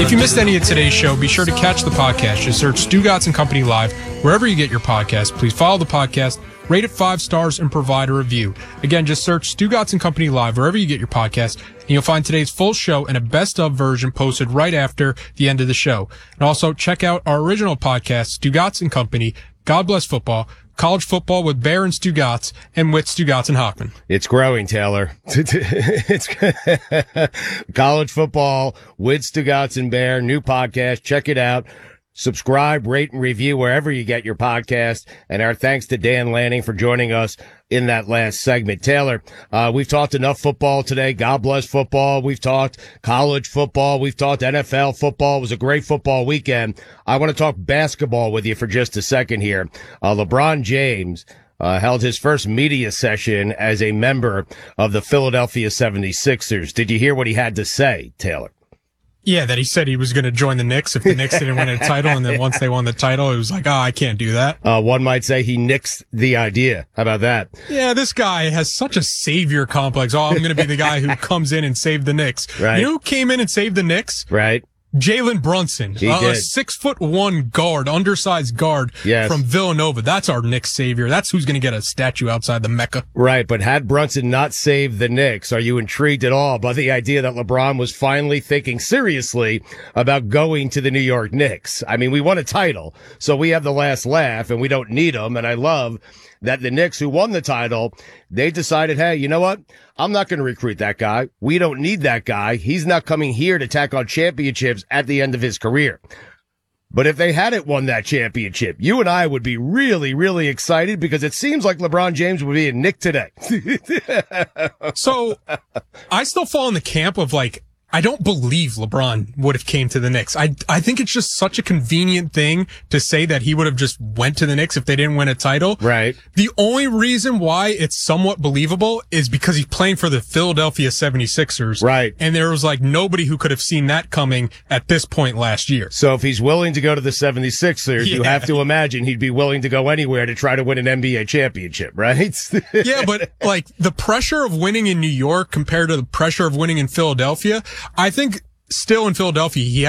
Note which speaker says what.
Speaker 1: If you missed any of today's show, be sure to catch the podcast. Just search Stugotz and Company Live wherever you get your podcast. Please follow the podcast, rate it 5 stars, and provide a review. Again, just search Stugotz and Company Live wherever you get your podcast, and you'll find today's full show and a best-of version posted right after the end of the show. And also, check out our original podcast, Stugotz and Company, God Bless Football, college football with Bear and Stugotz, and with Stugotz and Hockman.
Speaker 2: It's growing, Taylor. It's college football with Stugotz and Bear, new podcast. Check it out. Subscribe, rate, and review wherever you get your podcast. And our thanks to Dan Lanning for joining us in that last segment. Taylor, we've talked enough football today. God bless football. We've talked college football. We've talked NFL football. It was a great football weekend. I want to talk basketball with you for just a second here. LeBron James held his first media session as a member of the Philadelphia 76ers. Did you hear what he had to say, Taylor?
Speaker 1: Yeah, that he said he was going to join the Knicks if the Knicks didn't win a title, and then once they won the title, it was like, I can't do that.
Speaker 2: One might say he nixed the idea. How about that?
Speaker 1: Yeah, this guy has such a savior complex. I'm going to be the guy who comes in and saved the Knicks.
Speaker 2: Right.
Speaker 1: You know who came in and saved the Knicks?
Speaker 2: Right.
Speaker 1: Jalen Brunson,
Speaker 2: He
Speaker 1: a
Speaker 2: did.
Speaker 1: 6'1" guard, undersized guard from Villanova. That's our Knicks savior. That's who's going to get a statue outside the Mecca.
Speaker 2: Right, but had Brunson not saved the Knicks, are you intrigued at all by the idea that LeBron was finally thinking seriously about going to the New York Knicks? I mean, we won a title, so we have the last laugh, and we don't need them, and I love that the Knicks, who won the title, they decided, hey, you know what? I'm not going to recruit that guy. We don't need that guy. He's not coming here to tack on championships at the end of his career. But if they hadn't won that championship, you and I would be really, really excited because it seems like LeBron James would be a Knick today.
Speaker 1: So I still fall in the camp of like, I don't believe LeBron would have came to the Knicks. I think it's just such a convenient thing to say that he would have just went to the Knicks if they didn't win a title.
Speaker 2: Right.
Speaker 1: The only reason why it's somewhat believable is because he's playing for the Philadelphia 76ers.
Speaker 2: Right.
Speaker 1: And there was like nobody who could have seen that coming at this point last year.
Speaker 2: So if he's willing to go to the 76ers, you have to imagine he'd be willing to go anywhere to try to win an NBA championship, right?
Speaker 1: Yeah, but like the pressure of winning in New York compared to the pressure of winning in Philadelphia, I think still in Philadelphia, he